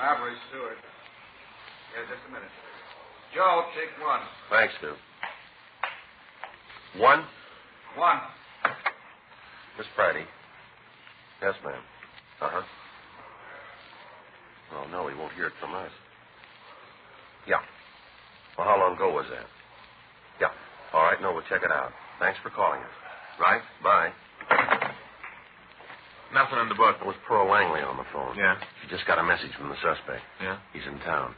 Robbery, Stewart. Yeah, just a minute. Joe, take one. Thanks, Stu. One? One. Miss Friday. Yes, ma'am. Uh-huh. Oh, no, he won't hear it from us. Yeah. Well, how long ago was that? Yeah. All right, no, we'll check it out. Thanks for calling us. Right? Bye. Nothing in the book. It was Pearl Langley on the phone. Yeah? She just got a message from the suspect. Yeah? He's in town.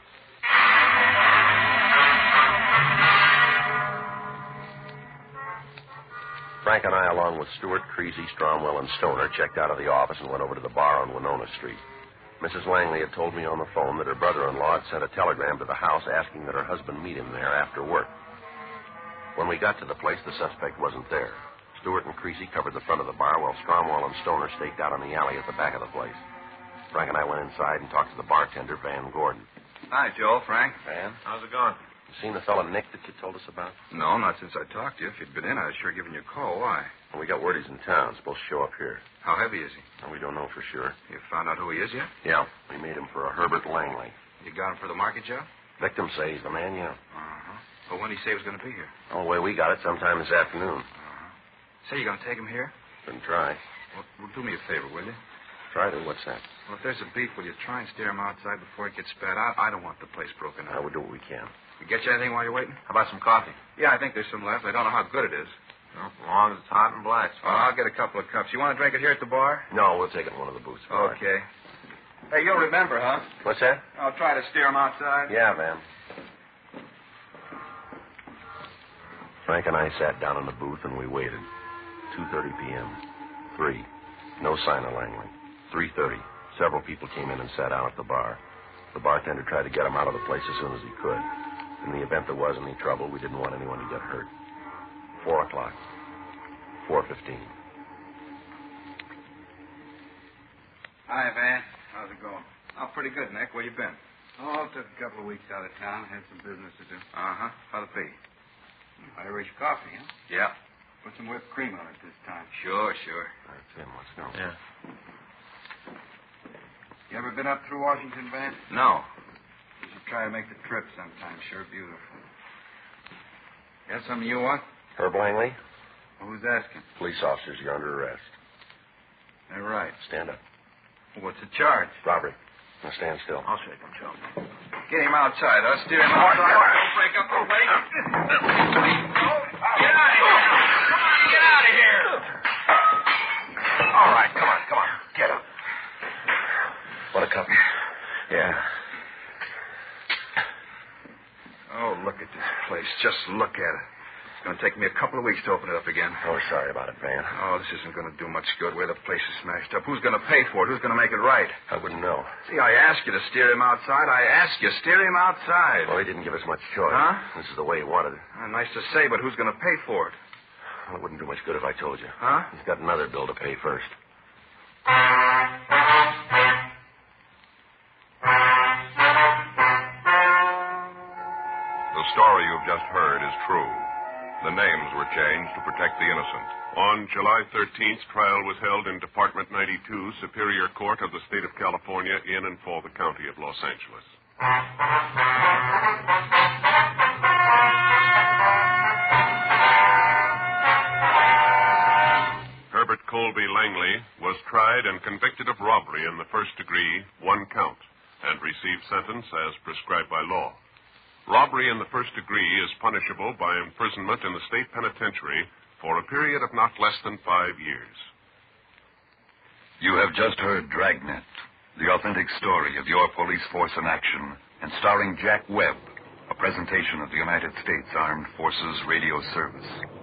Frank and I, along with Stewart, Creasy, Stromwell, and Stoner, checked out of the office and went over to the bar on Winona Street. Mrs. Langley had told me on the phone that her brother-in-law had sent a telegram to the house asking that her husband meet him there after work. When we got to the place, the suspect wasn't there. Stewart and Creasy covered the front of the bar while Stromwell and Stoner staked out on the alley at the back of the place. Frank and I went inside and talked to the bartender, Van Gordon. Hi, Joe, Frank. Van? How's it going? You seen the fellow Nick that you told us about? No, not since I talked to you. If you'd been in, I'd sure given you a call. Why? Well, we got word he's in town. Supposed to show up here. How heavy is he? And we don't know for sure. You found out who he is yet? Yeah. We made him for a Herbert Langley. You got him for the market, Joe? Victim say he's the man, yeah. Uh-huh. Well, when did he say he was going to be here? Oh, the way we got it, sometime this afternoon. Uh-huh. Say, you going to take him here? Can try. Well, do me a favor, will you? Try to. What's that? Well, if there's a beef, will you try and steer him outside before it gets spat out? I don't want the place broken up. We'll do what we can. We get you anything while you're waiting? How about some coffee? Yeah, I think there's some left. I don't know how good it is. Well, as long as it's hot and black. Well, I'll get a couple of cups. You want to drink it here at the bar? No, we'll take it in one of the booths. Okay. Hey, you'll remember, huh? What's that? I'll try to steer him outside. Yeah, man. Frank and I sat down in the booth and we waited. 2:30 p.m. 3. No sign of Langley. 3:30. Several people came in and sat down at the bar. The bartender tried to get him out of the place as soon as he could. In the event there was any trouble, we didn't want anyone to get hurt. 4 o'clock. 4:15. Hi, Van. How's it going? Oh, pretty good, Nick. Where you been? Oh, took a couple of weeks out of town. Had some business to do. Uh-huh. How'd it be? Irish coffee, huh? Yeah. Put some whipped cream on it this time. Sure. That's him. Let's go. Yeah. You ever been up through Washington, Van? No. You should try to make the trip sometime. Sure beautiful. Got something you want? Herb Langley? Well, who's asking? Police officers, you're under arrest. They're right. Stand up. What's the charge? Robbery. Now stand still. I'll shake him, Joe. Get him outside. I'll steer him outside. Don't break up the way. Get out of here. Come on, get out of here. All right, come on. Get up. Want a cup? Yeah. Oh, look at this place. Just look at it. It's going to take me a couple of weeks to open it up again. Oh, sorry about it, Van. Oh, this isn't going to do much good where the place is smashed up. Who's going to pay for it? Who's going to make it right? I wouldn't know. See, I asked you to steer him outside. Steer him outside. Well, he didn't give us much choice. Huh? This is the way he wanted it. Nice to say, but who's going to pay for it? Well, it wouldn't do much good if I told you. Huh? He's got another bill to pay first. The story you've just heard is true. The names were changed to protect the innocent. On July 13th, trial was held in Department 92, Superior Court of the State of California, in and for the County of Los Angeles. Herbert Colby Langley was tried and convicted of robbery in the first degree, 1 count, and received sentence as prescribed by law. Robbery in the first degree is punishable by imprisonment in the state penitentiary for a period of not less than 5 years. You have just heard Dragnet, the authentic story of your police force in action, and starring Jack Webb, a presentation of the United States Armed Forces Radio Service.